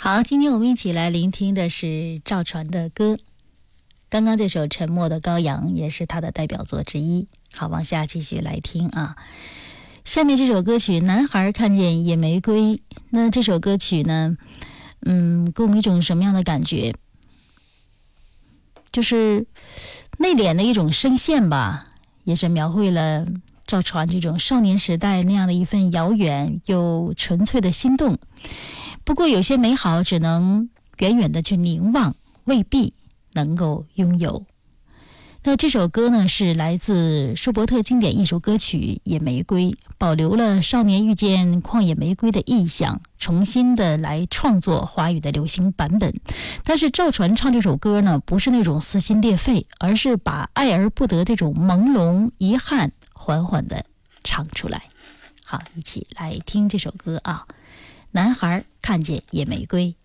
好，今天我们一起来聆听的是赵传的歌。刚刚这首《沉默的羔羊》也是他的代表作之一。好，往下继续来听啊。下面这首歌曲《男孩看见野玫瑰》，那这首歌曲呢，给我们一种什么样的感觉？就是内敛的一种声线吧，也是描绘了赵传这种少年时代那样的一份遥远又纯粹的心动。不过有些美好只能远远的去凝望，未必能够拥有。那这首歌呢，是来自舒伯特经典艺术歌曲《野玫瑰》，保留了少年遇见旷野玫瑰的意象，重新的来创作华语的流行版本。但是赵传唱这首歌呢，不是那种撕心裂肺，而是把爱而不得这种朦胧遗憾缓缓的唱出来。好，一起来听这首歌啊。男孩看见野玫瑰。